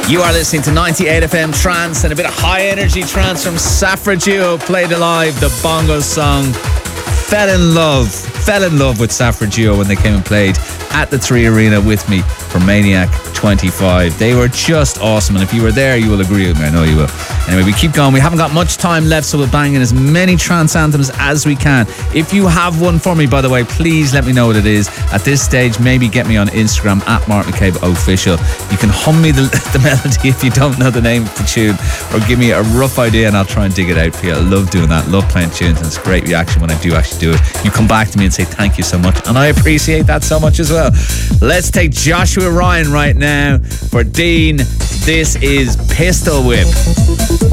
You are listening to 98 FM Trance, and a bit of high energy trance from Safra Duo played alive, the bongo song. Fell in love with Safra Duo when they came and played at the 3 Arena with me for Maniac 25. They were just awesome, and if you were there, you will agree with me. I know you will. Anyway, we keep going. We haven't got much time left, so we're banging as many trance anthems as we can. If you have one for me, by the way, please let me know what it is. At this stage, maybe get me on Instagram at Mark McCabe Official. You can hum me the melody if you don't know the name of the tune, or give me a rough idea and I'll try and dig it out for you. I love doing that. Love playing tunes, and it's a great reaction when I do actually do it. You come back to me and say thank you so much, and I appreciate that so much as well. Let's take Joshua Ryan right now for Dean. This is Pistol Whip.